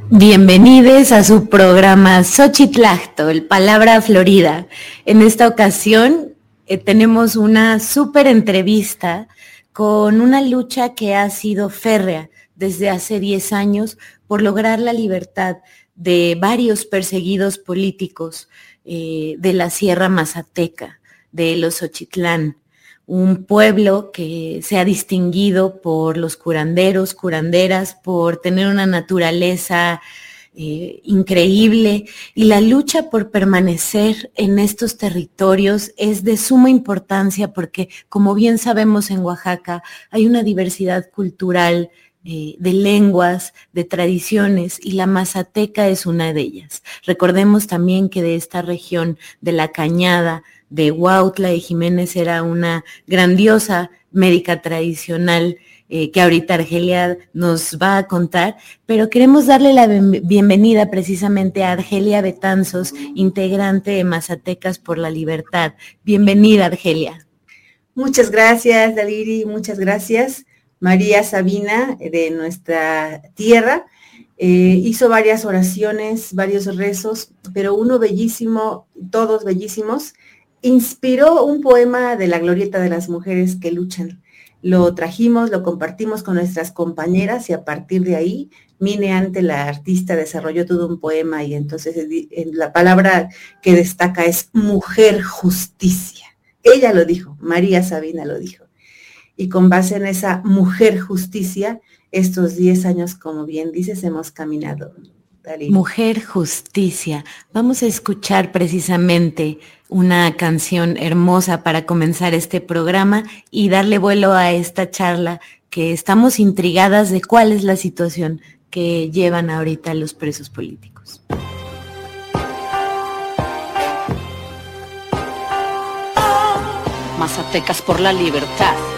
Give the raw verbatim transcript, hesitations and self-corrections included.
Bienvenidos a su programa Xochitlactol, Palabra Florida. En esta ocasión eh, tenemos una súper entrevista con una lucha que ha sido férrea desde hace diez años por lograr la libertad de varios perseguidos políticos eh, de la Sierra Mazateca, de los Xochitlán, un pueblo que se ha distinguido por los curanderos, curanderas, por tener una naturaleza eh, increíble, y la lucha por permanecer en estos territorios es de suma importancia porque, como bien sabemos, en Oaxaca hay una diversidad cultural, Eh, de lenguas, de tradiciones, y la mazateca es una de ellas. Recordemos también que de esta región de la Cañada, de Huautla y Jiménez, era una grandiosa médica tradicional eh, que ahorita Argelia nos va a contar, pero queremos darle la bienvenida precisamente a Argelia Betanzos, integrante de Mazatecas por la Libertad. Bienvenida, Argelia. Muchas gracias, Daliri, muchas gracias. María Sabina, de nuestra tierra, eh, hizo varias oraciones, varios rezos, pero uno bellísimo, todos bellísimos, inspiró un poema de la Glorieta de las Mujeres que Luchan. Lo trajimos, lo compartimos con nuestras compañeras y a partir de ahí, Mine Ante, la artista, desarrolló todo un poema y entonces la palabra que destaca es mujer justicia. Ella lo dijo, María Sabina lo dijo. Y con base en esa mujer justicia, estos diez años, como bien dices, hemos caminado. Dalí. Mujer justicia. Vamos a escuchar precisamente una canción hermosa para comenzar este programa y darle vuelo a esta charla, que estamos intrigadas de cuál es la situación que llevan ahorita los presos políticos. Mazatecas por la libertad.